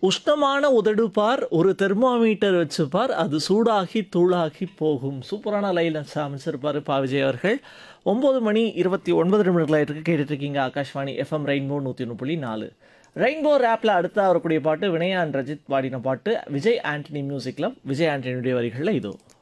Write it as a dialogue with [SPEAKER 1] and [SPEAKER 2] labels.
[SPEAKER 1] உஷ்ணமான உதடு பார், ஒரு தெர்மாமீட்டர் வச்சு பார், அது சூடாகி தூளாகி போகும். சூப்பரான லைன்ஸ் அமைச்சிருப்பாரு பா. விஜய் அவர்கள். 9 மணி 29 நிமிடங்களாயிருக்கு. கேட்டுட்டு இருக்கீங்க ஆகாஷ்வாணி எஃப்எம் ரெயின்போ 101.4. ரெயின்போ ரேப்பில் அடுத்தா வரக்கூடிய பாட்டு வினயா அண்ட் ரஜித் பாடின பாட்டு. விஜய் ஆண்டனி மியூசிக்கில் விஜய் ஆண்டனியுடைய வரிகளில் இதோ.